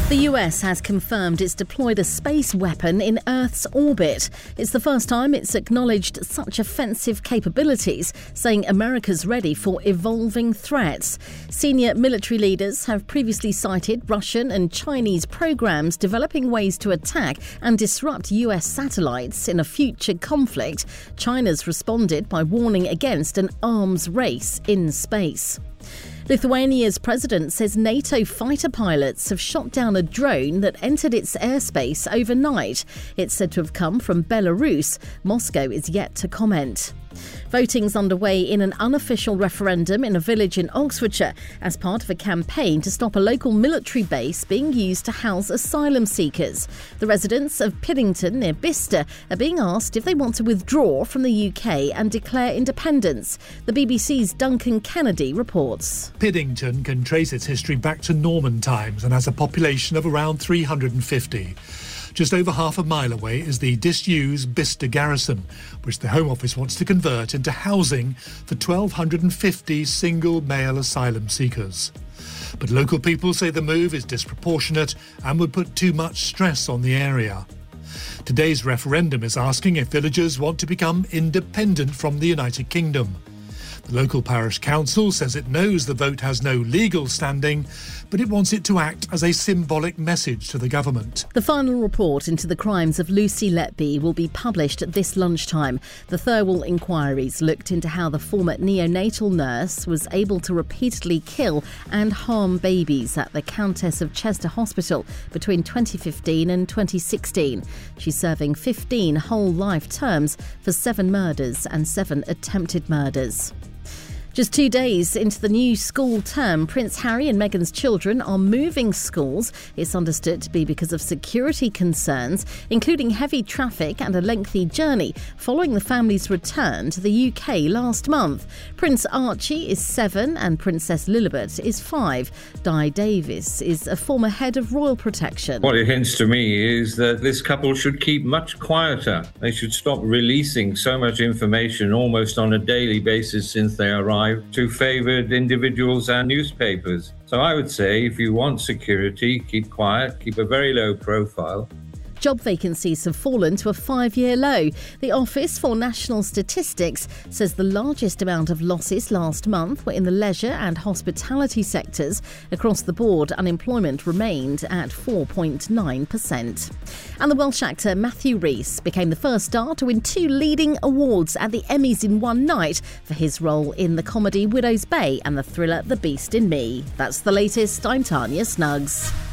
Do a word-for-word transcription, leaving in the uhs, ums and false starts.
The U S has confirmed it's deployed a space weapon in Earth's orbit. It's the first time it's acknowledged such offensive capabilities, saying America's ready for evolving threats. Senior military leaders have previously cited Russian and Chinese programs developing ways to attack and disrupt U S satellites in a future conflict. China's responded by warning against an arms race in space. Lithuania's president says NATO fighter pilots have shot down a drone that entered its airspace overnight. It's said to have come from Belarus. Moscow is yet to comment. Voting's underway in an unofficial referendum in a village in Oxfordshire as part of a campaign to stop a local military base being used to house asylum seekers. The residents of Piddington near Bicester are being asked if they want to withdraw from the U K and declare independence. The B B C's Duncan Kennedy reports. Piddington can trace its history back to Norman times and has a population of around three hundred fifty. Just over half a mile away is the disused Bicester Garrison, which the Home Office wants to convert into housing for one thousand two hundred fifty single male asylum seekers. But local people say the move is disproportionate and would put too much stress on the area. Today's referendum is asking if villagers want to become independent from the United Kingdom. The local parish council says it knows the vote has no legal standing, but it wants it to act as a symbolic message to the government. The final report into the crimes of Lucy Letby will be published at this lunchtime. The Thirlwall inquiries looked into how the former neonatal nurse was able to repeatedly kill and harm babies at the Countess of Chester Hospital between twenty fifteen and twenty sixteen. She's serving fifteen whole life terms for seven murders and seven attempted murders. Just two days into the new school term, Prince Harry and Meghan's children are moving schools. It's understood to be because of security concerns, including heavy traffic and a lengthy journey following the family's return to the U K last month. Prince Archie is seven and Princess Lilibet is five. Di Davis is a former head of royal protection. What it hints to me is that this couple should keep much quieter. They should stop releasing so much information almost on a daily basis since they arrived to favoured individuals and newspapers. So I would say if you want security, keep quiet, keep a very low profile. Job vacancies have fallen to a five-year low. The Office for National Statistics says the largest amount of losses last month were in the leisure and hospitality sectors. Across the board, unemployment remained at four point nine percent. And the Welsh actor Matthew Rhys became the first star to win two leading awards at the Emmys in one night for his role in the comedy Widow's Bay and the thriller The Beast in Me. That's the latest. I'm Tanya Snuggs.